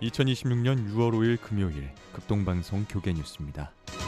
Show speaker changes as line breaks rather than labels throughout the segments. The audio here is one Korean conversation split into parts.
2026년 6월 5일 금요일 극동방송 교계뉴스입니다.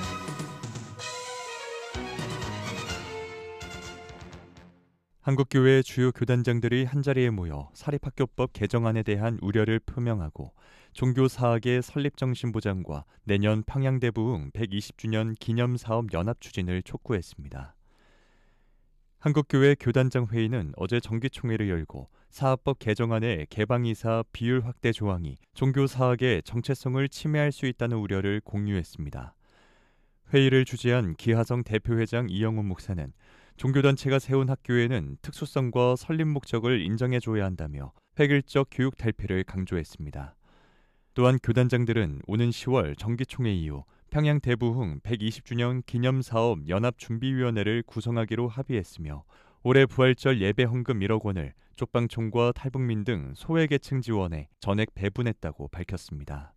한국교회 주요 교단장들이 한자리에 모여 사립학교법 개정안에 대한 우려를 표명하고 종교사학의 설립정신보장과 내년 평양대부흥 120주년 기념사업 연합 추진을 촉구했습니다. 한국교회 교단장회의는 어제 정기총회를 열고 사업법 개정안의 개방이사 비율 확대 조항이 종교사학의 정체성을 침해할 수 있다는 우려를 공유했습니다. 회의를 주재한 기하성 대표회장 이영훈 목사는 종교단체가 세운 학교에는 특수성과 설립 목적을 인정해줘야 한다며 획일적 교육 탈피를 강조했습니다. 또한 교단장들은 오는 10월 정기총회 이후 평양 대부흥 120주년 기념사업 연합준비위원회를 구성하기로 합의했으며 올해 부활절 예배 헌금 1억 원을 쪽방촌과 탈북민 등 소외계층 지원에 전액 배분했다고 밝혔습니다.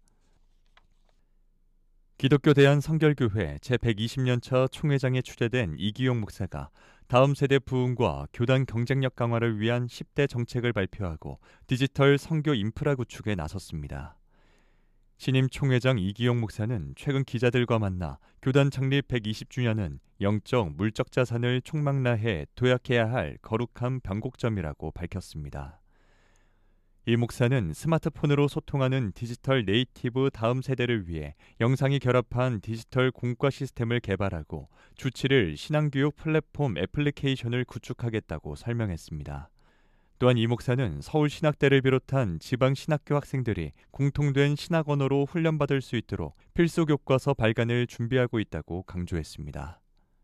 기독교 대한성결교회 제120년차 총회장에 추대된 이기용 목사가 다음 세대 부흥과 교단 경쟁력 강화를 위한 10대 정책을 발표하고 디지털 선교 인프라 구축에 나섰습니다. 신임 총회장 이기용 목사는 최근 기자들과 만나 교단 창립 120주년은 영적, 물적 자산을 총망라해 도약해야 할 거룩한 변곡점이라고 밝혔습니다. 이 목사는 스마트폰으로 소통하는 디지털 네이티브 다음 세대를 위해 영상이 결합한 디지털 공과 시스템을 개발하고 주7일 신앙교육 플랫폼 애플리케이션을 구축하겠다고 설명했습니다. 또한 이 목사는 서울신학대를 비롯한 지방신학교 학생들이 공통된 신학 언어로 훈련받을 수 있도록 필수 교과서 발간을 준비하고 있다고 강조했습니다.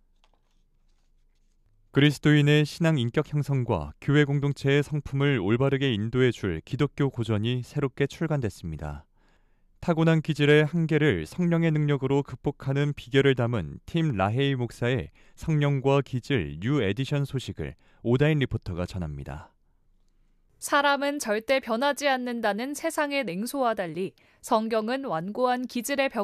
그리스도인의 신앙 인격 형성과 교회 공동체의 성품을 올바르게 인도해 줄 기독교 고전이 새롭게 출간됐습니다. 타고난 기질의 한계를 성령의 능력으로 극복하는 비결을 담은 팀 라헤이 목사의 성령과 기질 뉴 에디션 소식을 오다인 리포터가 전합니다.
사람은 절대 변하지 않는다는 세상의 냉소와 달리 성경은 완고한 기질의 벽